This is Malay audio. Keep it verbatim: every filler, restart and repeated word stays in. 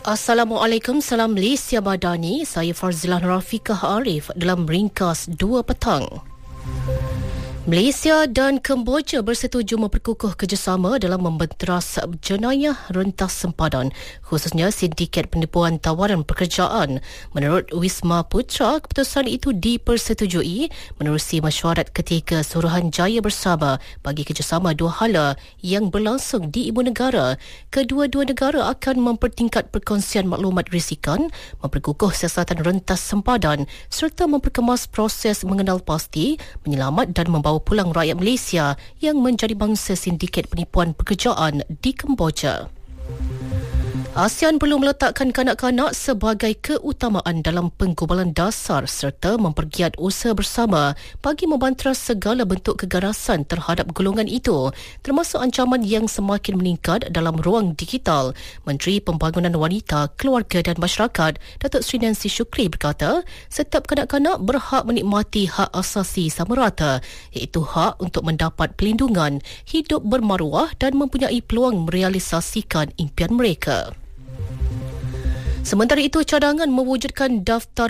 Assalamualaikum, salam Malaysia Madani. Saya Farzilah Rafiqah Arif dalam ringkas dua petang. Malaysia dan Kemboja bersetuju memperkukuh kerjasama dalam membenteras jenayah rentas sempadan, khususnya sindiket penipuan tawaran pekerjaan. Menurut Wisma Putra, keputusan itu dipersetujui menerusi mesyuarat ketiga Suruhanjaya Bersama bagi kerjasama dua hala yang berlangsung di ibu negara. Kedua-dua negara akan mempertingkat perkongsian maklumat risikan, memperkukuh siasatan rentas sempadan serta memperkemas proses mengenal pasti, menyelamat dan membawa pulang rakyat Malaysia yang menjadi bangsa sindiket penipuan pekerjaan di Kemboja. ASEAN perlu meletakkan kanak-kanak sebagai keutamaan dalam penggubalan dasar serta mempergiat usaha bersama bagi membanteras segala bentuk keganasan terhadap golongan itu, termasuk ancaman yang semakin meningkat dalam ruang digital. Menteri Pembangunan Wanita, Keluarga dan Masyarakat, Datuk Seri Nancy Shukri berkata, setiap kanak-kanak berhak menikmati hak asasi sama rata, iaitu hak untuk mendapat pelindungan, hidup bermaruah dan mempunyai peluang merealisasikan impian mereka. Sementara itu, cadangan mewujudkan daftar